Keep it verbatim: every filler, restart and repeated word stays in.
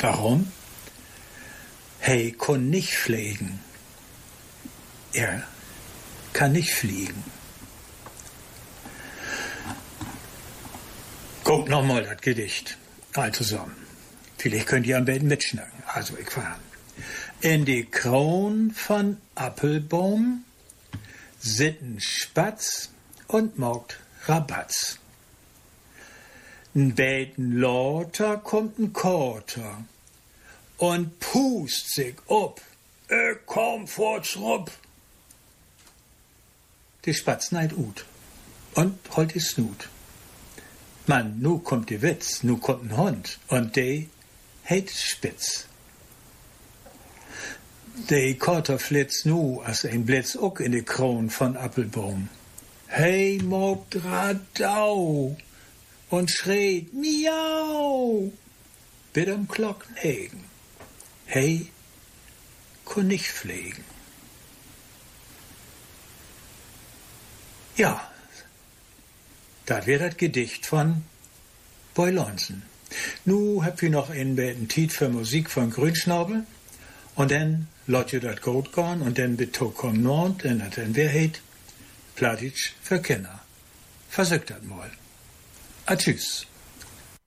Warum? Hey, kann nicht fliegen. Er kann nicht fliegen. Guckt nochmal das Gedicht. All zusammen. Vielleicht könnt ihr am besten mitschnacken. Also, ich fahre. In die Kron von Appelbaum sitten Spatz und mogt Rabatz. N beten lauter kommt n Korter und pust sich ob. Ich komm vor's Rupp. Die Spatz neid ut und holt die Snut. Mann, nu kommt die Witz, nu kommt n Hund und de heit spitz. De Korter flitz nu as ein Blitz uck in die Kron von Appelbaum. Hey, mogt Radau und schreit Miau. Bitt am Glocken hegen. Hey, kun nicht pflegen. Ja, das wär das Gedicht von Boy Lonsen. Nu habt ihr noch ein bisschen Tiet für Musik von Grünschnabel und dann lot ihr das gut gehen und dann bitte kommen Nord und dann wer heit Platitsch für Kinder. Versucht das mal. A tschüss.